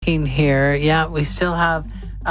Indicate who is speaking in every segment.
Speaker 1: looking here. Yeah, we still have,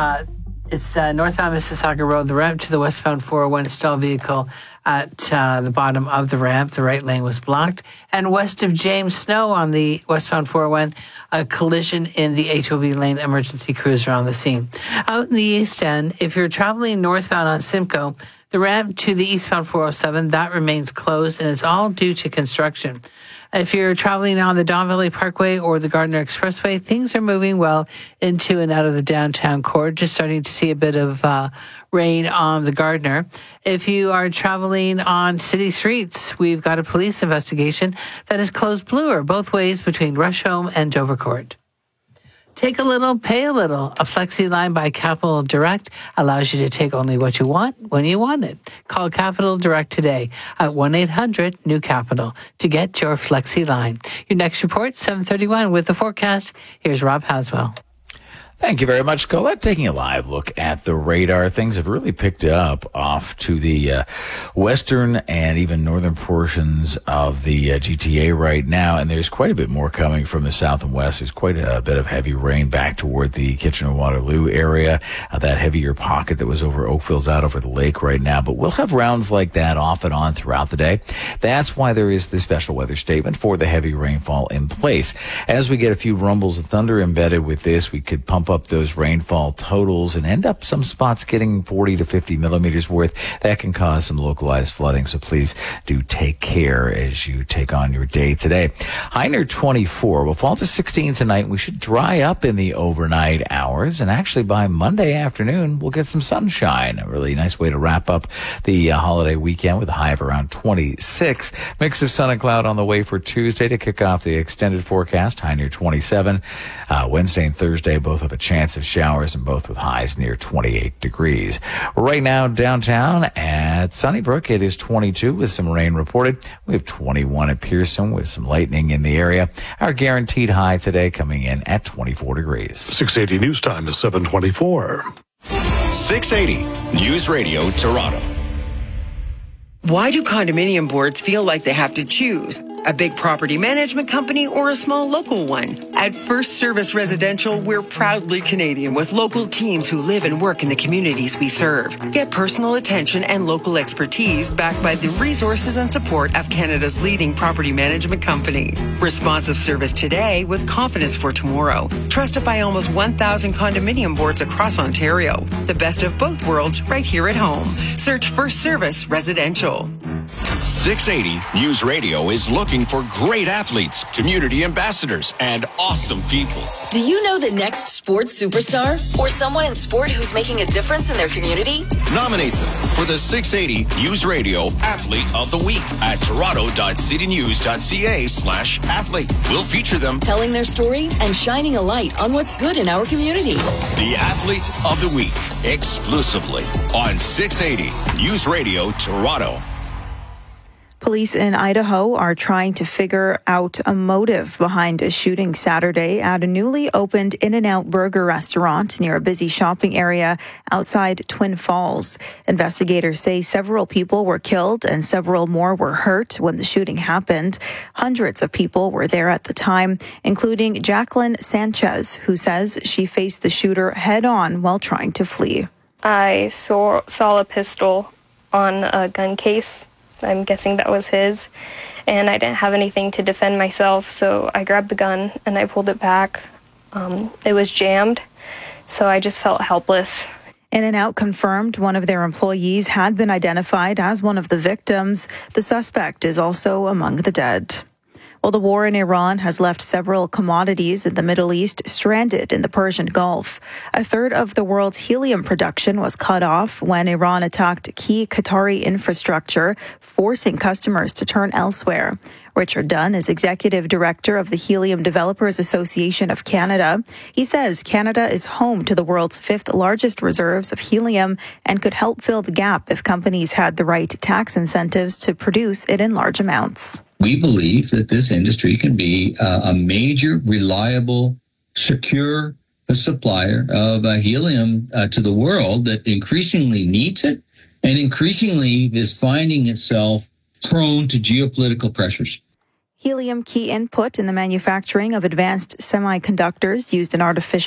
Speaker 1: it's northbound Mississauga Road, the ramp to the westbound 401, stalled vehicle at the bottom of the ramp. The right lane was blocked. And west of James Snow on the westbound 401, a collision in the HOV lane. Emergency crews are on the scene. Out in the East End, if you're traveling northbound on Simcoe, the ramp to the eastbound 407, that remains closed, and it's all due to construction. If you're traveling on the Don Valley Parkway or the Gardiner Expressway, things are moving well into and out of the downtown core. Just starting to see a bit of rain on the Gardiner. If you are traveling on city streets, we've got a police investigation that has closed Bloor both ways between Rusholme and Dovercourt. Take a little, pay a little. A Flexi line by Capital Direct allows you to take only what you want when you want it. Call Capital Direct today at 1-800-NEW-CAPITAL to get your Flexi line. Your next report, 7:31 with the forecast. Here's Rob Haswell.
Speaker 2: Thank you very much, Colette. Taking a live look at the radar, things have really picked up off to the western and even northern portions of the GTA right now, and there's quite a bit more coming from the south and west. There's quite a bit of heavy rain back toward the Kitchener-Waterloo area. That heavier pocket that was over Oakville's out over the lake right now, but we'll have rounds like that off and on throughout the day. That's why there is the special weather statement for the heavy rainfall in place. As we get a few rumbles of thunder embedded with this, we could pump up those rainfall totals and end up some spots getting 40 to 50 millimeters worth. That can cause some localized flooding, so please do take care as you take on your day today. High near 24. We'll fall to 16 tonight. We should dry up in the overnight hours, and actually by Monday afternoon we'll get some sunshine. A really nice way to wrap up the holiday weekend with a high of around 26. Mix of sun and cloud on the way for Tuesday to kick off the extended forecast. High near 27. Wednesday and Thursday both have a chance of showers, and both with highs near 28 degrees. Right now downtown at Sunnybrook, it is 22 with some rain reported. We have 21 at Pearson with some lightning in the area. Our guaranteed high today coming in at 24 degrees.
Speaker 3: 680 News Time is 7:24.
Speaker 4: 680 News Radio Toronto.
Speaker 5: Why do condominium boards feel like they have to choose? A big property management company or a small local one? At First Service Residential, we're proudly Canadian with local teams who live and work in the communities we serve. Get personal attention and local expertise backed by the resources and support of Canada's leading property management company. Responsive service today with confidence for tomorrow. Trusted by almost 1,000 condominium boards across Ontario. The best of both worlds right here at home. Search First Service Residential.
Speaker 4: 680 News Radio is looking for great athletes, community ambassadors, and awesome people.
Speaker 6: Do you know the next sports superstar? Or someone in sport who's making a difference in their community?
Speaker 4: Nominate them for the 680 News Radio Athlete of the Week at toronto.citynews.ca/athlete. We'll feature them
Speaker 6: telling their story and shining a light on what's good in our community.
Speaker 4: The Athlete of the Week, exclusively on 680 News Radio Toronto.
Speaker 7: Police in Idaho are trying to figure out a motive behind a shooting Saturday at a newly opened In-N-Out Burger restaurant near a busy shopping area outside Twin Falls. Investigators say several people were killed and several more were hurt when the shooting happened. Hundreds of people were there at the time, including Jacqueline Sanchez, who says she faced the shooter head-on while trying to flee.
Speaker 8: I saw a pistol on a gun case. I'm guessing that was his, and I didn't have anything to defend myself, so I grabbed the gun and I pulled it back. It was jammed, so I just felt helpless.
Speaker 7: In-N-Out confirmed one of their employees had been identified as one of the victims. The suspect is also among the dead. Well, the war in Iran has left several commodities in the Middle East stranded in the Persian Gulf. A third of the world's helium production was cut off when Iran attacked key Qatari infrastructure, forcing customers to turn elsewhere. Richard Dunn is executive director of the Helium Developers Association of Canada. He says Canada is home to the world's fifth largest reserves of helium and could help fill the gap if companies had the right tax incentives to produce it in large amounts.
Speaker 9: We believe that this industry can be a major, reliable, secure supplier of helium to the world that increasingly needs it and increasingly is finding itself prone to geopolitical pressures.
Speaker 7: Helium, key input in the manufacturing of advanced semiconductors used in artificial